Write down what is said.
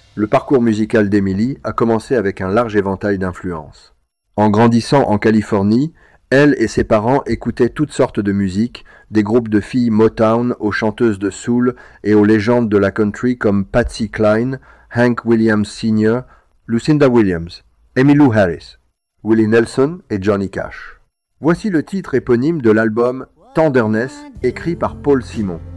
Le parcours musical d'Emily a commencé avec un large éventail d'influences. En grandissant en Californie, elle et ses parents écoutaient toutes sortes de musique, des groupes de filles Motown aux chanteuses de soul et aux légendes de la country comme Patsy Cline, Hank Williams Sr., Lucinda Williams, Emmylou Harris, Willie Nelson et Johnny Cash. Voici le titre éponyme de l'album Tenderness écrit par Paul Simon.